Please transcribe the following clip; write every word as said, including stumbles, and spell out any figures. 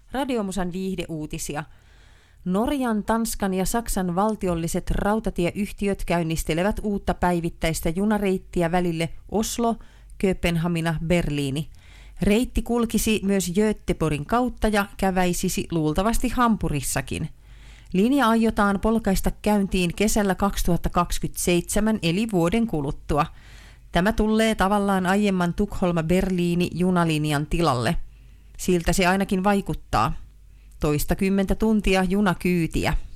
Radiomusan viihdeuutisia. Norjan, Tanskan ja Saksan valtiolliset rautatieyhtiöt käynnistelevät uutta päivittäistä junareittiä välille Oslo, Kööpenhamina, Berliini. Reitti kulkisi myös Göteborgin kautta ja käväisisi luultavasti Hampurissakin. Linja aiotaan polkaista käyntiin kesällä kaksituhattakaksikymmentäseitsemän eli vuoden kuluttua. Tämä tulee tavallaan aiemman Tukholma-Berliini-junalinjan tilalle. Siltä se ainakin vaikuttaa. Toistakymmentä tuntia junakyytiä.